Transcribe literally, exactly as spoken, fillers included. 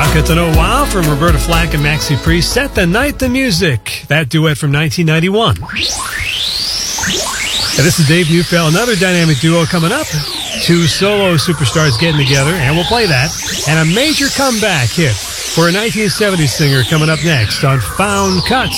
Get to Know Wow from Roberta Flack and Maxi Priest. Set the Night the Music. That duet from nineteen ninety-one. And this is Dave Neufeld, another dynamic duo coming up. Two solo superstars getting together, and we'll play that. And a major comeback hit for a nineteen seventies singer coming up next on Found Cuts.